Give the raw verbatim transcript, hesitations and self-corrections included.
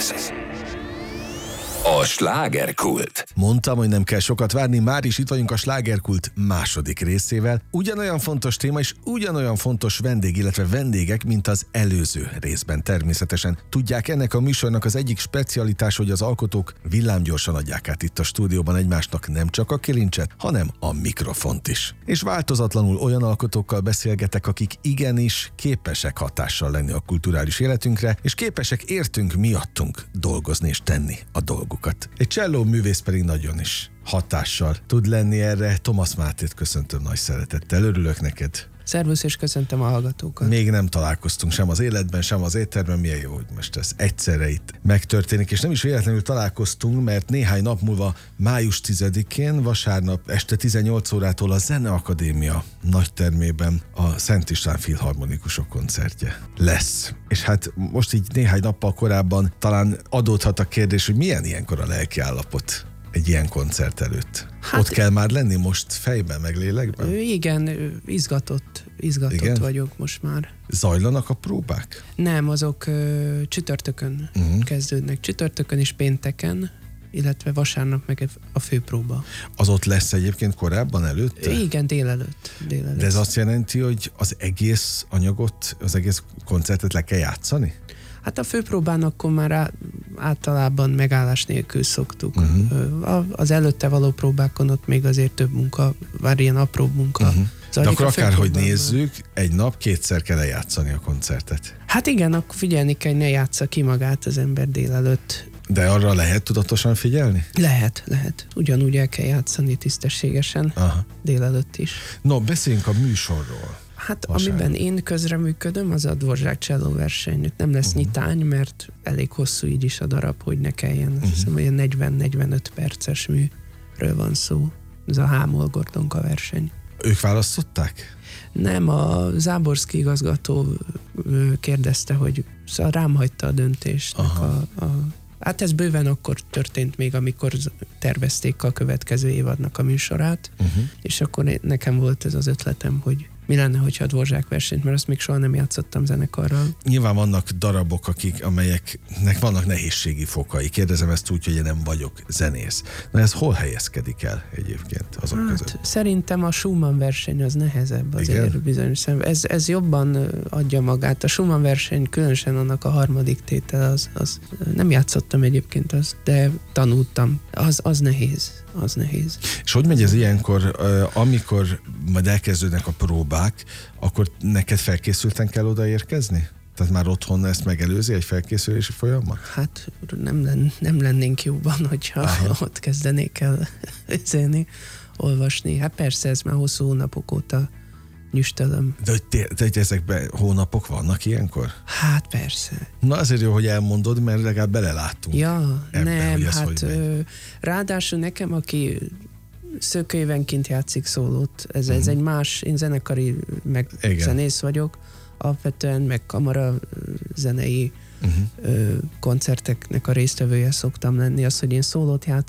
Ez a Slágerkult. Mondtam, hogy nem kell sokat várni, már is itt vagyunk a Slágerkult második részével. Ugyanolyan fontos téma és ugyanolyan fontos vendég, illetve vendégek, mint az előző részben természetesen. Tudják, ennek a műsornak az egyik specialitás, hogy az alkotók villámgyorsan adják át itt a stúdióban egymásnak nem csak a kilincset, hanem a mikrofont is. És változatlanul olyan alkotókkal beszélgetek, akik igenis képesek hatással lenni a kulturális életünkre, és képesek értünk miattunk dolgozni és tenni a dolgokat. Egy cselló művész pedig nagyon is hatással tud lenni erre. Thomas Mátét köszöntöm nagy szeretettel, örülök neked. Szervusz, és köszöntöm a hallgatókat. Még nem találkoztunk sem az életben, sem az étterben, milyen jó, hogy most ez egyszerre itt megtörténik, és nem is véletlenül találkoztunk, mert néhány nap múlva, május tizedikén, vasárnap este tizennyolc órától a Zeneakadémia nagytermében a Szent István Filharmonikusok koncertje lesz. És hát most így néhány nappal korábban talán adódhat a kérdés, hogy milyen ilyenkor a lelki állapot egy ilyen koncert előtt. Hát, ott kell már lenni most fejben, meg lélekben? Igen, izgatott, izgatott igen? vagyok most már. Zajlanak a próbák? Nem, azok ö, csütörtökön uh-huh. kezdődnek. Csütörtökön és pénteken, illetve vasárnap meg a főpróba. Az ott lesz egyébként korábban előtte? Igen, délelőtt. délelőtt. De ez azt jelenti, hogy az egész anyagot, az egész koncertet le kell játszani? Hát a főpróbán akkor már á, általában megállás nélkül szoktuk. Uh-huh. Az előtte való próbákon ott még azért több munka, vár ilyen apró munka. Uh-huh. De akkor akárhogy nézzük, egy nap kétszer kell lejátszani a koncertet. Hát igen, akkor figyelni kell, hogy ne játsza ki magát az ember délelőtt. De arra lehet tudatosan figyelni? Lehet, lehet. Ugyanúgy el kell játszani tisztességesen. Aha. Délelőtt is. No, beszéljünk a műsorról. Hát vasárnap. Amiben én közreműködöm, az a Dvořák cselló verseny. Nem lesz uh-huh. nyitány, mert elég hosszú így is a darab, hogy ne kelljen. Uh-huh. Azt hiszem, hogy negyven-negyvenöt perces műről van szó. Ez a Hámol Gordonka verseny. Ők választották? Nem, a Záborszky igazgató kérdezte, hogy szóval rám hagyta a döntést. A, a, hát ez bőven akkor történt még, amikor tervezték a következő évadnak a műsorát, uh-huh. és akkor nekem volt ez az ötletem, hogy mi lenne, hogyha a Dvořák versenyt, mert azt még soha nem játszottam zenekarral. Nyilván vannak darabok, akik, amelyeknek vannak nehézségi fokai. Kérdezem ezt úgy, hogy én nem vagyok zenész. Na ez hol helyezkedik el egyébként azok hát, között? Szerintem a Schumann verseny az nehezebb azért. Igen? Bizonyos szemben. Ez, ez jobban adja magát. A Schumann verseny, különösen annak a harmadik tétel, az, az nem játszottam egyébként azt, de tanultam. Az, az nehéz. Az nehéz. És hogy megy ez ilyenkor, amikor majd elkezdődnek a próbák, akkor neked felkészülten kell odaérkezni? Tehát már otthon ezt megelőzi egy felkészülési folyamat? Hát nem, len, nem lennénk jóban, hogyha aha. ott kezdenék el ezélni, olvasni. Hát persze, ez már hosszú hónapok óta nyüstölöm. De hogy, te, de hogy ezekben hónapok vannak ilyenkor? Hát persze. Na azért jó, hogy elmondod, mert legalább beleláttunk. Ja, ebben, nem, hogy ez hát hogy ö, ráadásul nekem, aki szökőévenként játszik szólót, ez, uh-huh. ez egy más, én zenekari, meg igen. zenész vagyok, alapvetően meg kamara zenei uh-huh. ö, koncerteknek a résztvevője szoktam lenni. Az, hogy én szólót játszom,